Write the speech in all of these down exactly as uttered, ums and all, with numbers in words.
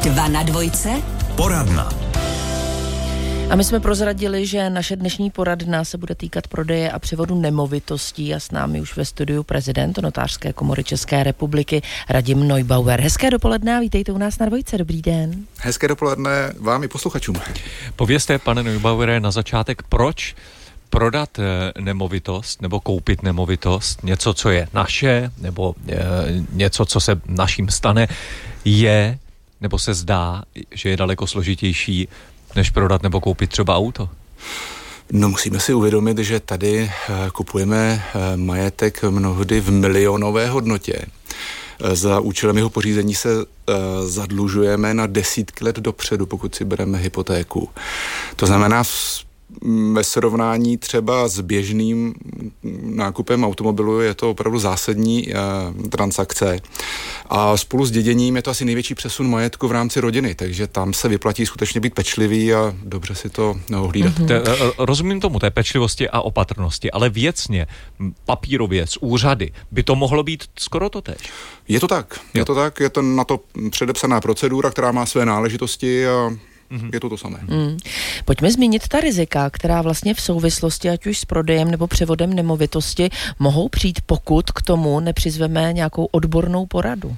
Dva na dvojce. Poradna. A my jsme prozradili, že naše dnešní poradna se bude týkat prodeje a převodu nemovitostí a s námi už ve studiu prezident Notářské komory České republiky Radim Neubauer. Hezké dopoledne a vítejte u nás na dvojce. Dobrý den. Hezké dopoledne vám i posluchačům. Povězte, pane Neubauere, na začátek, proč prodat nemovitost nebo koupit nemovitost, něco, co je naše, nebo e, něco, co se naším stane, je, nebo se zdá, že je daleko složitější, než prodat nebo koupit třeba auto? No, musíme si uvědomit, že tady kupujeme majetek mnohdy v milionové hodnotě. Za účelem jeho pořízení se zadlužujeme na desítky let dopředu, pokud si bereme hypotéku. To znamená, ve srovnání třeba s běžným nákupem automobilu je to opravdu zásadní eh, transakce. A spolu s děděním je to asi největší přesun majetku v rámci rodiny, takže tam se vyplatí skutečně být pečlivý a dobře si to ohlídat. Mm-hmm. Te, rozumím tomu, té pečlivosti a opatrnosti, ale věcně, papírově, z úřady, by to mohlo být skoro totéž. Je to tak, je to tak, je to na to předepsaná procedura, která má své náležitosti a Mm-hmm. je to to samé. Mm. Pojďme zmínit ta rizika, která vlastně v souvislosti, ať už s prodejem nebo převodem nemovitosti, mohou přijít, pokud k tomu nepřizveme nějakou odbornou poradu.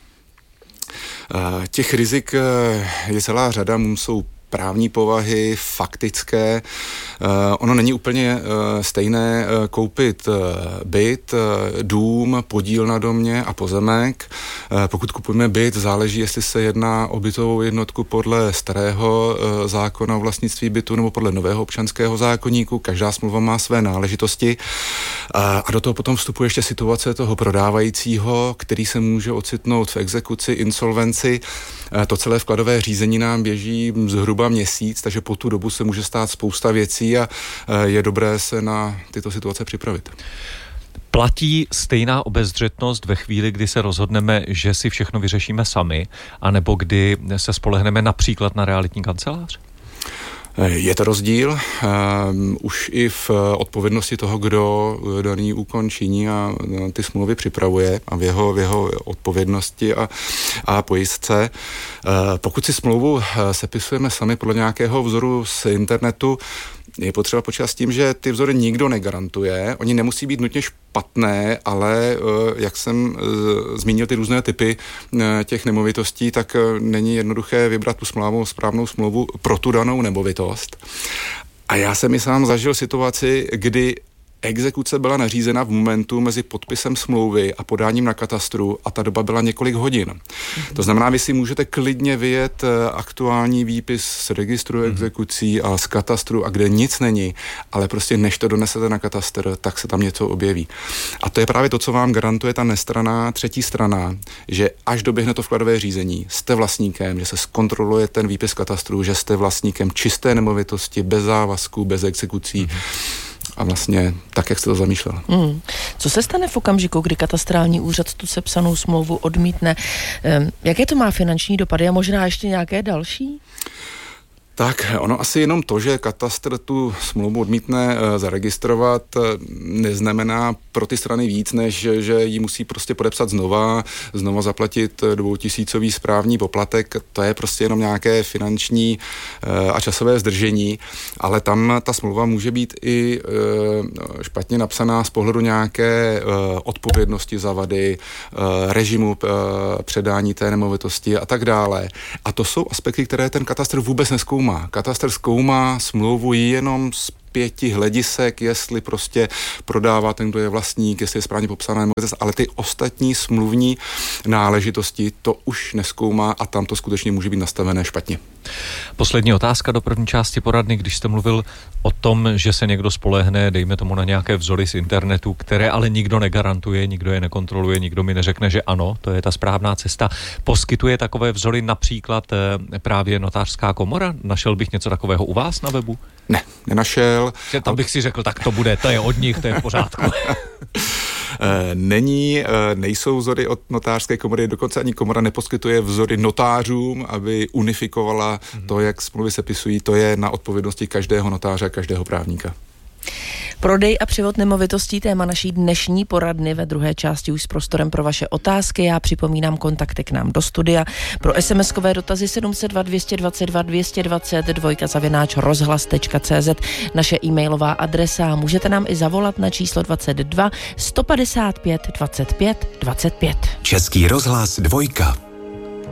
Uh, těch rizik je celá řada, jsou právní povahy, faktické. Uh, ono není úplně uh, stejné uh, koupit uh, byt, uh, dům, podíl na domě a pozemek. Uh, pokud kupujeme byt, záleží, jestli se jedná o bytovou jednotku podle starého uh, zákona o vlastnictví bytu nebo podle nového občanského zákoníku. Každá smlouva má své náležitosti. Uh, a do toho potom vstupuje ještě situace toho prodávajícího, který se může ocitnout v exekuci, insolvenci. Uh, to celé vkladové řízení nám běží zhruba měsíc, takže po tu dobu se může stát spousta věcí a je dobré se na tyto situace připravit. Platí stejná obezřetnost ve chvíli, kdy se rozhodneme, že si všechno vyřešíme sami, anebo kdy se spolehneme například na realitní kancelář? Je to rozdíl, um, už i v odpovědnosti toho, kdo daný úkon činí a ty smlouvy připravuje a v jeho, v jeho odpovědnosti a, a pojistce. Uh, pokud si smlouvu sepisujeme sami podle nějakého vzoru z internetu, je potřeba počítat s tím, že ty vzory nikdo negarantuje, oni nemusí být nutně špatné, ale jak jsem zmínil ty různé typy těch nemovitostí, tak není jednoduché vybrat tu smlouvu, správnou smlouvu pro tu danou nemovitost. A já jsem i sám zažil situaci, kdy exekuce byla nařízena v momentu mezi podpisem smlouvy a podáním na katastru a ta doba byla několik hodin. Mm-hmm. To znamená, vy si můžete klidně vyjet aktuální výpis z registru exekucí a z katastru a kde nic není, ale prostě než to donesete na katastr, tak se tam něco objeví. A to je právě to, co vám garantuje ta nestranná třetí strana, že až doběhne to vkladové řízení, jste vlastníkem, že se zkontroluje ten výpis katastru, že jste vlastníkem čisté nemovitosti, bez závazků, bez exekucí. Mm-hmm. A vlastně tak, jak jste to zamýšlel. Mm. Co se stane v okamžiku, kdy katastrální úřad tu sepsanou smlouvu odmítne? Um, jaké to má finanční dopady a možná ještě nějaké další? Tak, ono asi jenom to, že katastr tu smlouvu odmítne e, zaregistrovat, e, neznamená pro ty strany víc, než že ji musí prostě podepsat znova, znova zaplatit dvoutisícový správní poplatek. To je prostě jenom nějaké finanční e, a časové zdržení, ale tam ta smlouva může být i e, špatně napsaná z pohledu nějaké e, odpovědnosti za vady, e, režimu e, předání té nemovitosti a tak dále. A to jsou aspekty, které ten katastr vůbec nezkoumá. Katastr zkoumá smlouvu jenom z pěti hledisek, jestli prostě prodává ten, kdo je vlastník, jestli je správně popsaná nemovitost, ale ty ostatní smluvní náležitosti to už nezkoumá a tam to skutečně může být nastavené špatně. Poslední otázka do první části poradny, když jste mluvil o tom, že se někdo spolehne, dejme tomu na nějaké vzory z internetu, které ale nikdo negarantuje, nikdo je nekontroluje, nikdo mi neřekne, že ano, to je ta správná cesta. Poskytuje takové vzory například právě notářská komora? Našel bych něco takového u vás na webu? Ne, nenašel. Že tam bych si řekl, tak to bude, to je od nich, to je v pořádku. Není, nejsou vzory od notářské komory, dokonce ani komora neposkytuje vzory notářům, aby unifikovala to, jak smlouvy sepisují, to je na odpovědnosti každého notáře a každého právníka. Prodej a převod nemovitostí, téma naší dnešní poradny, ve druhé části už s prostorem pro vaše otázky. Já připomínám kontakty k nám do studia. Pro es em eskové dotazy sedm set dva, dvě dvacet dva, dvě dvacet, dvojka zavináč rozhlas tečka cé zet, naše e-mailová adresa. Můžete nám i zavolat na číslo dvacet dva, sto padesát pět, dvacet pět, dvacet pět. Český rozhlas dvojka.